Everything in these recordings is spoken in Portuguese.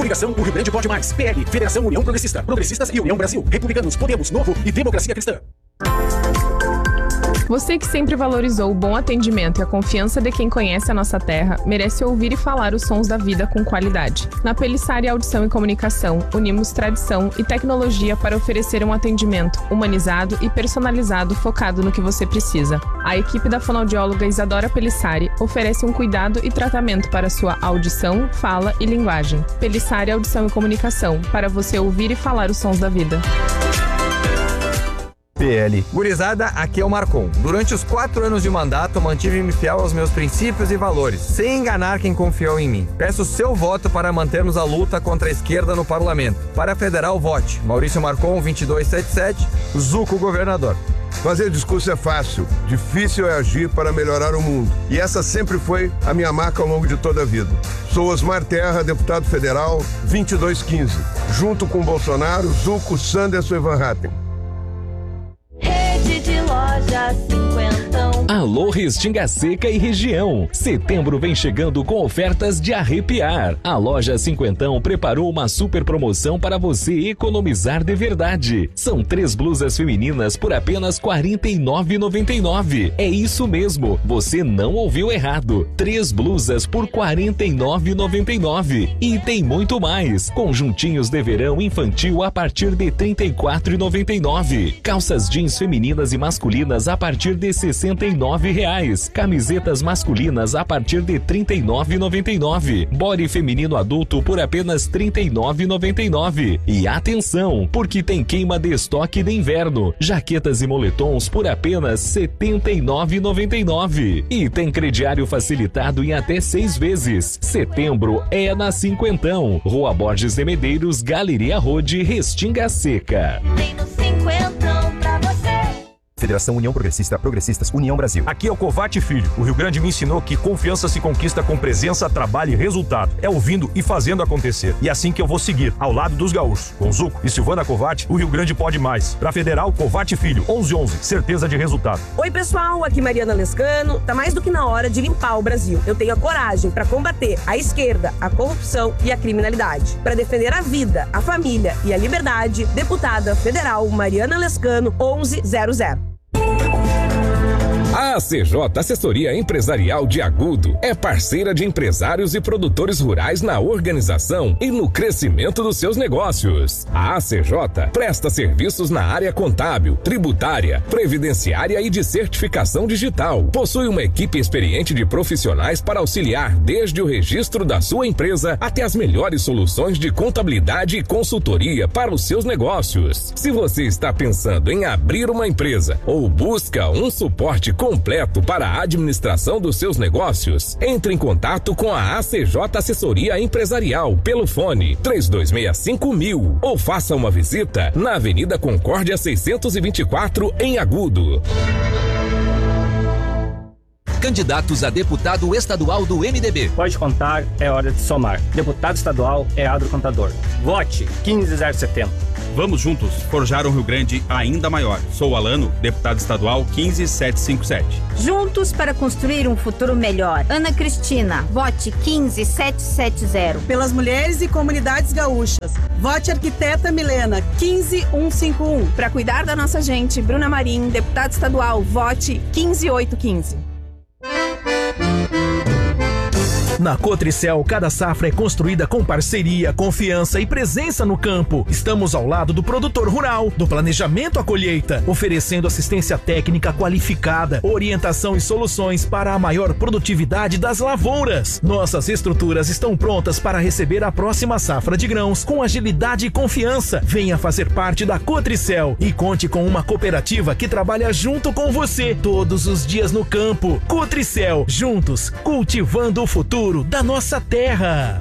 Coligação O Rio Grande Pode Mais. PL, Federação União Progressista. Progressistas e União Brasil. Republicanos, Podemos, Novo e Democracia Cristã. Você que sempre valorizou o bom atendimento e a confiança de quem conhece a nossa terra, merece ouvir e falar os sons da vida com qualidade. Na Pelissari Audição e Comunicação, unimos tradição e tecnologia para oferecer um atendimento humanizado e personalizado focado no que você precisa. A equipe da fonoaudióloga Isadora Pelissari oferece um cuidado e tratamento para sua audição, fala e linguagem. Pelissari Audição e Comunicação, para você ouvir e falar os sons da vida. PL. Gurizada, aqui é o Marcon. Durante os 4 anos de mandato, mantive-me fiel aos meus princípios e valores, sem enganar quem confiou em mim. Peço seu voto para mantermos a luta contra a esquerda no parlamento. Para federal, vote Maurício Marcon, 2277, Zuco, governador. Fazer discurso é fácil, difícil é agir para melhorar o mundo. E essa sempre foi a minha marca ao longo de toda a vida. Sou Osmar Terra, deputado federal, 2215. Junto com Bolsonaro, Zuco, Sanderson e Van Hatten. Rede de lojas cinquentão. Alô Restinga Seca e região. Setembro vem chegando com ofertas de arrepiar. A loja Cinquentão preparou uma super promoção para você economizar de verdade. São 3 blusas femininas por apenas R$ 49,99. É isso mesmo, você não ouviu errado. 3 blusas por R$ 49,99. E tem muito mais. Conjuntinhos de verão infantil a partir de R$ 34,99. Calças jeans femininas e masculinas a partir de R$ 69,00. Camisetas masculinas a partir de R$ 39,99. Body feminino adulto por apenas R$ 39,99. E atenção, porque tem queima de estoque de inverno. Jaquetas e moletons por apenas R$ 79,99. E tem crediário facilitado em até 6 vezes. Setembro é na Cinquentão. Rua Borges de Medeiros, Galeria Rode, Restinga Seca. Tem no cinquentão pra você. Federação União Progressista, Progressistas, União Brasil. Aqui é o Covate Filho. O Rio Grande me ensinou que confiança se conquista com presença, trabalho e resultado. É ouvindo e fazendo acontecer. E é assim que eu vou seguir, ao lado dos gaúchos. Com Zuco e Silvana Covate, o Rio Grande pode mais. Pra Federal, Covate Filho, 1111, certeza de resultado. Oi pessoal, aqui Mariana Lescano. Tá mais do que na hora de limpar o Brasil. Eu tenho a coragem para combater a esquerda, a corrupção e a criminalidade. Para defender a vida, a família e a liberdade, deputada federal Mariana Lescano, 1100. A ACJ Assessoria Empresarial de Agudo é parceira de empresários e produtores rurais na organização e no crescimento dos seus negócios. A ACJ presta serviços na área contábil, tributária, previdenciária e de certificação digital. Possui uma equipe experiente de profissionais para auxiliar desde o registro da sua empresa até as melhores soluções de contabilidade e consultoria para os seus negócios. Se você está pensando em abrir uma empresa ou busca um suporte completo para a administração dos seus negócios, entre em contato com a ACJ Assessoria Empresarial pelo fone 3265.000 ou faça uma visita na Avenida Concórdia 624 em Agudo. Candidatos a deputado estadual do MDB. Pode contar, é hora de somar. Deputado estadual é Adro Contador. Vote 15070. Vamos juntos forjar um Rio Grande ainda maior. Sou Alano, deputado estadual 15757. Juntos para construir um futuro melhor. Ana Cristina, vote 15770. Pelas mulheres e comunidades gaúchas, vote arquiteta Milena 15151. Para cuidar da nossa gente, Bruna Marim, deputado estadual, vote 15815. Na Cotricel, cada safra é construída com parceria, confiança e presença no campo. Estamos ao lado do produtor rural, do planejamento à colheita, oferecendo assistência técnica qualificada, orientação e soluções para a maior produtividade das lavouras. Nossas estruturas estão prontas para receber a próxima safra de grãos com agilidade e confiança. Venha fazer parte da Cotricel e conte com uma cooperativa que trabalha junto com você todos os dias no campo. Cotricel, juntos, cultivando o futuro da nossa terra.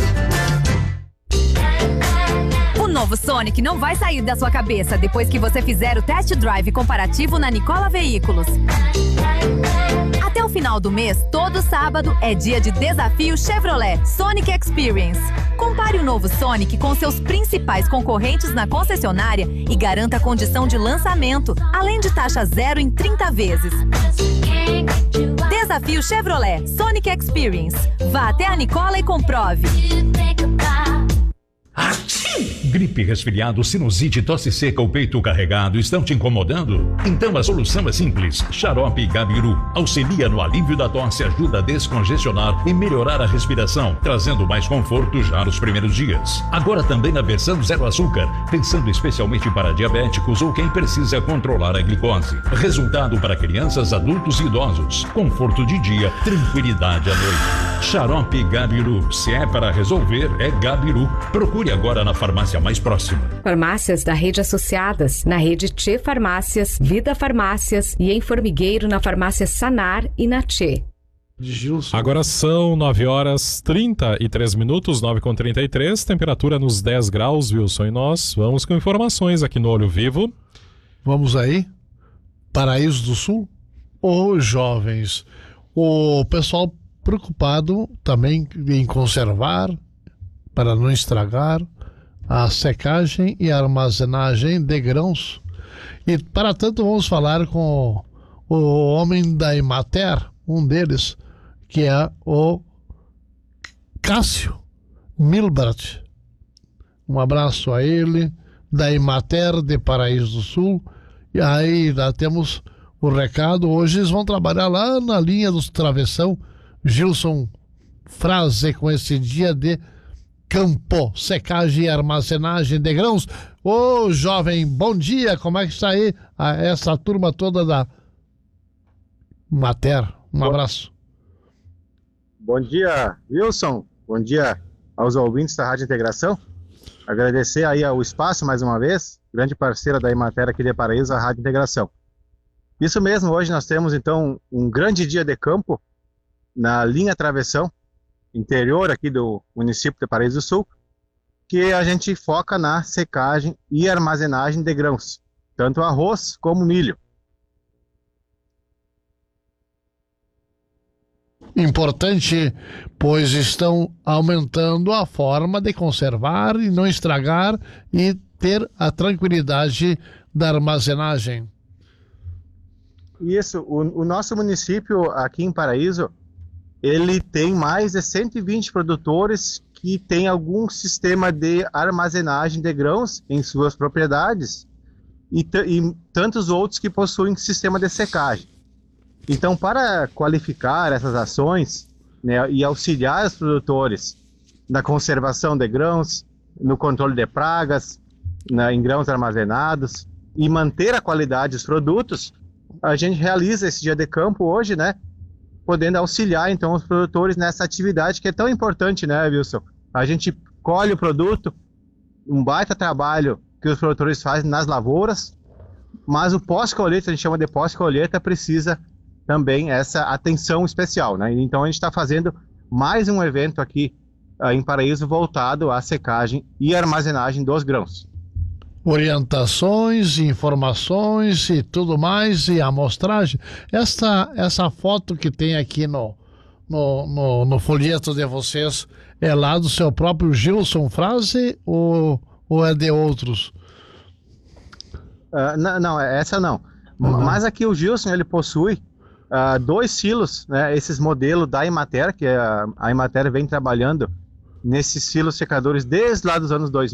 O novo Sonic não vai sair da sua cabeça depois que você fizer o test drive comparativo na Nicola Veículos. Até o final do mês, todo sábado, é dia de desafio Chevrolet Sonic Experience. Compare o novo Sonic com seus principais concorrentes na concessionária e garanta a condição de lançamento, além de taxa zero em 30 vezes. Desafio Chevrolet Sonic Experience. Vá até a Nicola e comprove. Gripe, resfriado, sinusite, tosse seca ou peito carregado estão te incomodando? Então a solução é simples. Xarope Gabiru auxilia no alívio da tosse, ajuda a descongestionar e melhorar a respiração, trazendo mais conforto já nos primeiros dias. Agora também na versão zero açúcar, pensando especialmente para diabéticos ou quem precisa controlar a glicose. Resultado para crianças, adultos e idosos. Conforto de dia, tranquilidade à noite. Xarope Gabiru. Se é para resolver, é Gabiru. Procure agora na farmácia mais próxima. Farmácias da rede associadas, na rede Tchê Farmácias, Vida Farmácias e em Formigueiro na farmácia Sanar e na Tchê. Agora são 9h33, 9h33, temperatura nos 10 graus, Wilson, e nós vamos com informações aqui no Olho Vivo. Vamos aí, Paraíso do Sul, jovens, o pessoal preocupado também em conservar, para não estragar, a secagem e armazenagem de grãos. E para tanto vamos falar com o homem da Emater, um deles, que é o Cássio Milbert. Um abraço a ele, da Emater de Paraíso do Sul. E aí lá temos o recado. Hoje eles vão trabalhar lá na linha dos travessão. Gilson Frase com esse dia de campo, secagem e armazenagem de grãos. Ô jovem, bom dia, como é que está aí essa turma toda da Emater? Um abraço. Bom dia, Wilson. Bom dia aos ouvintes da Rádio Integração. Agradecer aí ao espaço mais uma vez, grande parceira da Emater aqui de Paraíso, a Rádio Integração. Isso mesmo, hoje nós temos então um grande dia de campo na linha travessão, interior aqui do município de Paraíso do Sul, que a gente foca na secagem e armazenagem de grãos, tanto arroz como milho. Importante, pois estão aumentando a forma de conservar e não estragar e ter a tranquilidade da armazenagem. Isso, o nosso município aqui em Paraíso, ele tem mais de 120 produtores que têm algum sistema de armazenagem de grãos em suas propriedades e tantos outros que possuem sistema de secagem. Então, para qualificar essas ações, né, e auxiliar os produtores na conservação de grãos, no controle de pragas, em grãos armazenados e manter a qualidade dos produtos, a gente realiza esse dia de campo hoje, né? Podendo auxiliar, então, os produtores nessa atividade que é tão importante, né, Wilson? A gente colhe o produto, um baita trabalho que os produtores fazem nas lavouras, mas o pós-colheita, a gente chama de pós-colheita, precisa também essa atenção especial, né? Então, a gente está fazendo mais um evento aqui em Paraíso voltado à secagem e armazenagem dos grãos. Orientações, informações e tudo mais, e amostragem. Essa foto que tem aqui no folheto de vocês é lá do seu próprio Gilson Frase ou é de outros? Não, essa não. Mas aqui o Gilson, ele possui 2 silos, né, esses modelos da Emater, que a Emater vem trabalhando nesses silos secadores desde lá dos anos 2000.